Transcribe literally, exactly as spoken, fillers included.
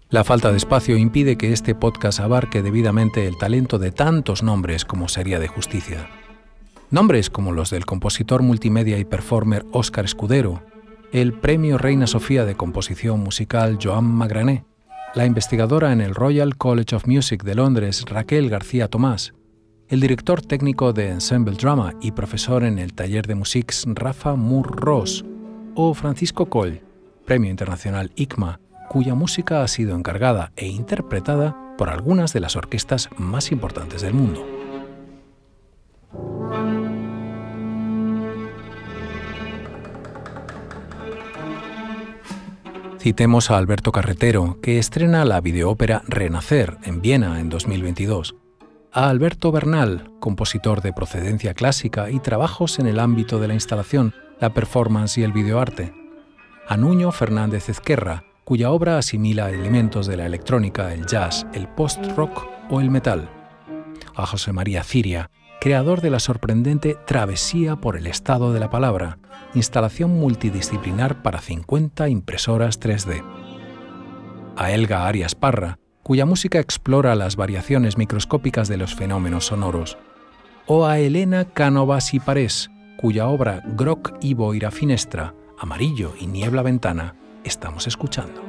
La falta de espacio impide que este podcast abarque debidamente el talento de tantos nombres como sería de justicia. Nombres como los del compositor multimedia y performer Óscar Escudero, el Premio Reina Sofía de Composición Musical Joan Magrané, la investigadora en el Royal College of Music de Londres Raquel García Tomás, el director técnico de Ensemble Drama y profesor en el Taller de Musics Rafa Mur-Ros, o Francisco Coll, Premio Internacional I C M A, cuya música ha sido encargada e interpretada por algunas de las orquestas más importantes del mundo. Citemos a Alberto Carretero, que estrena la videópera Renacer en Viena en dos mil veintidós, a Alberto Bernal, compositor de procedencia clásica y trabajos en el ámbito de la instalación, la performance y el videoarte, a Nuño Fernández Ezquerra, cuya obra asimila elementos de la electrónica, el jazz, el post-rock o el metal, a José María Ciria, creador de la sorprendente Travesía por el Estado de la Palabra, instalación multidisciplinar para cincuenta impresoras tres D, a Elga Arias Parra, cuya música explora las variaciones microscópicas de los fenómenos sonoros, o a Elena Cánovas y Parés, cuya obra Groc y Boira Finestra, Amarillo y Niebla Ventana estamos escuchando.